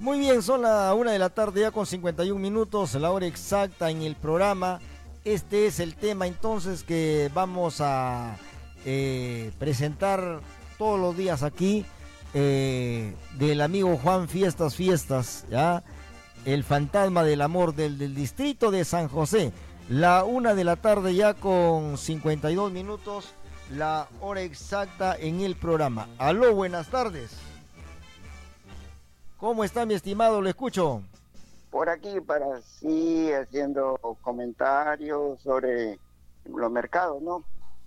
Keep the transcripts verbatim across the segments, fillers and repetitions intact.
Muy bien, son la una de la tarde ya con cincuenta y un minutos, la hora exacta en el programa. Este es el tema entonces que vamos a eh, presentar todos los días aquí, eh, del amigo Juan Fiestas Fiestas, ¿ya? El fantasma del amor del, del distrito de San José. La una de la tarde ya con cincuenta y dos minutos, la hora exacta en el programa. Aló, buenas tardes. ¿Cómo está, mi estimado? Lo escucho. Por aquí, para sí, haciendo comentarios sobre los mercados, ¿no?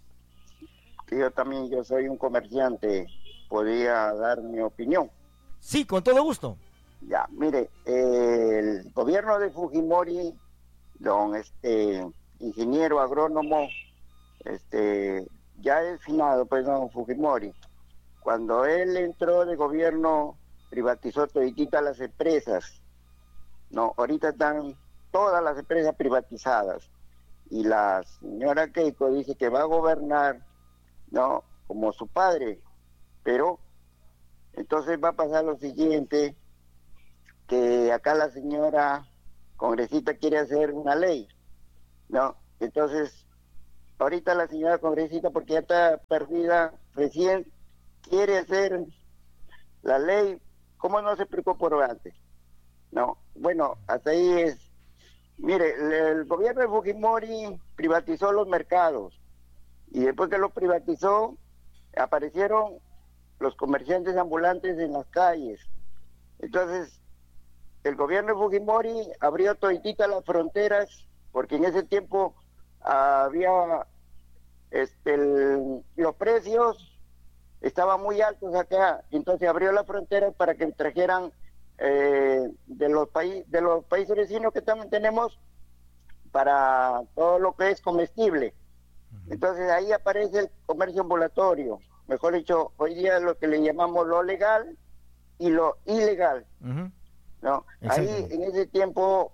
Que yo también, yo soy un comerciante, podía dar mi opinión. Sí, con todo gusto. Ya, mire, eh, el gobierno de Fujimori, don este ingeniero agrónomo, este ya es finado, pues, don Fujimori. Cuando él entró de gobierno, privatizó todititas las empresas. No, ahorita están todas las empresas privatizadas. Y la señora Keiko dice que va a gobernar, no, como su padre. Pero entonces va a pasar lo siguiente, que acá la señora congresista quiere hacer una ley, ¿no? Entonces, ahorita la señora congresista, porque ya está perdida, recién quiere hacer la ley. ¿Cómo no se explicó por antes? No, bueno, hasta ahí es. Mire, el, el gobierno de Fujimori privatizó los mercados y después que los privatizó, aparecieron los comerciantes ambulantes en las calles. Entonces, el gobierno de Fujimori abrió todititas las fronteras, porque en ese tiempo había este, el, los precios estaban muy altos acá, entonces abrió las fronteras para que trajeran eh, de los países de los países vecinos que también tenemos para todo lo que es comestible. Uh-huh. Entonces ahí aparece el comercio ambulatorio, mejor dicho, hoy día lo que le llamamos lo legal y lo ilegal. Uh-huh. ¿No? Ahí en ese tiempo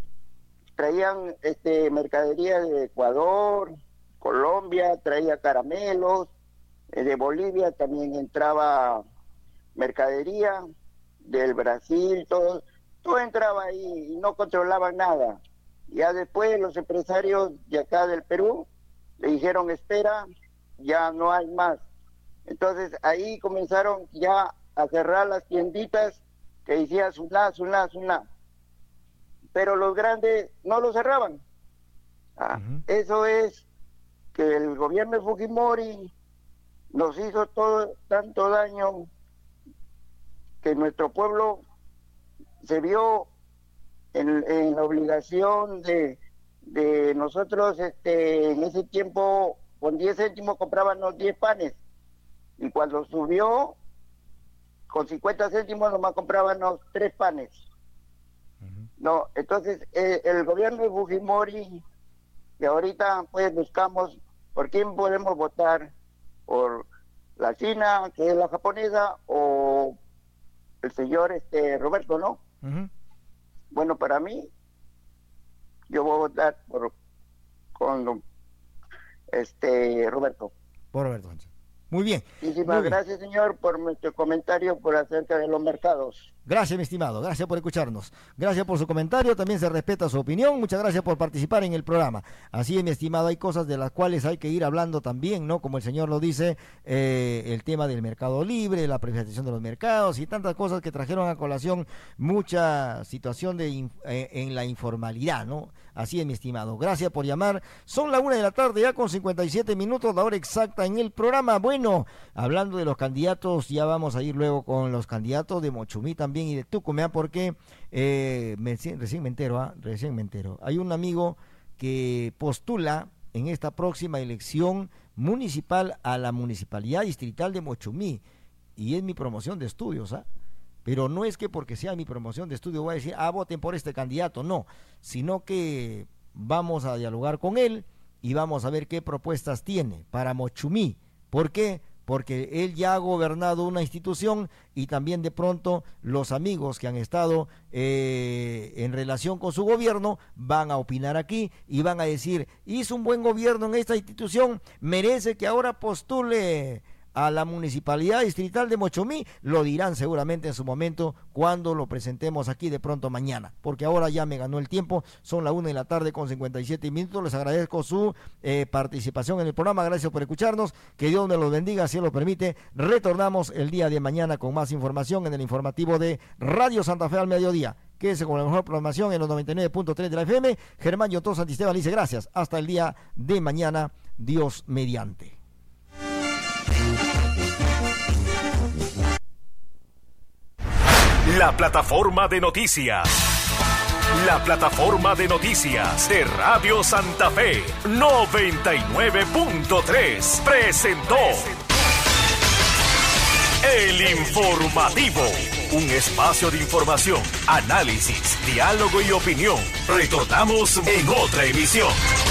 traían este mercadería de Ecuador, Colombia, traía caramelos, de Bolivia también entraba mercadería, del Brasil, todo, todo entraba ahí y no controlaban nada. Ya después los empresarios de acá del Perú le dijeron, espera, ya no hay más. Entonces ahí comenzaron ya a cerrar las tienditas que decían Suná, Suná, Suná. Pero los grandes no lo cerraban. Ah, uh-huh. Eso es que el gobierno de Fujimori nos hizo todo tanto daño que nuestro pueblo se vio en, en la obligación de, de nosotros, este, en ese tiempo con diez céntimos comprábamos diez panes, y cuando subió con cincuenta céntimos nomás comprábamos tres panes. Uh-huh. No, entonces eh, el gobierno de Fujimori, que ahorita pues buscamos por quién podemos votar, por la China, que es la japonesa, o el señor este Roberto, ¿no? Uh-huh. Bueno, para mí, yo voy a votar por con este Roberto. Por Roberto. Muy bien. Muchísimas gracias, señor, por nuestro comentario por acerca de los mercados. Gracias, mi estimado. Gracias por escucharnos. Gracias por su comentario. También se respeta su opinión. Muchas gracias por participar en el programa. Así es, mi estimado. Hay cosas de las cuales hay que ir hablando también, ¿no? Como el señor lo dice, eh, el tema del mercado libre, la privatización de los mercados y tantas cosas que trajeron a colación mucha situación de in, eh, en la informalidad, ¿no? Así es, mi estimado. Gracias por llamar. Son la una de la tarde ya con cincuenta y siete minutos, la hora exacta en el programa. Bueno, hablando de los candidatos, ya vamos a ir luego con los candidatos de Mochumí también y de Tucumán, porque eh, me, recién me entero, ¿eh? recién me entero. Hay un amigo que postula en esta próxima elección municipal a la Municipalidad Distrital de Mochumí, y es mi promoción de estudios, ¿ah? ¿eh? Pero no es que porque sea mi promoción de estudio voy a decir, ah, voten por este candidato, no, sino que vamos a dialogar con él y vamos a ver qué propuestas tiene para Mochumí. ¿Por qué? Porque él ya ha gobernado una institución y también de pronto los amigos que han estado eh, en relación con su gobierno van a opinar aquí y van a decir, hizo un buen gobierno en esta institución, merece que ahora postule a la Municipalidad Distrital de Mochomí, lo dirán seguramente en su momento cuando lo presentemos aquí de pronto mañana, porque ahora ya me ganó el tiempo, son la una de la tarde con cincuenta y siete minutos. Les agradezco su eh, participación en el programa, gracias por escucharnos, que Dios me los bendiga, si lo permite. Retornamos el día de mañana con más información en el informativo de Radio Santa Fe al mediodía. Quédese con la mejor programación en los noventa y nueve punto tres de la F M. Germán Yotó Santisteban le dice gracias. Hasta el día de mañana, Dios mediante. La plataforma de noticias. La plataforma de noticias de Radio Santa Fe noventa y nueve punto tres presentó El Informativo, un espacio de información, análisis, diálogo y opinión. Retornamos en otra emisión.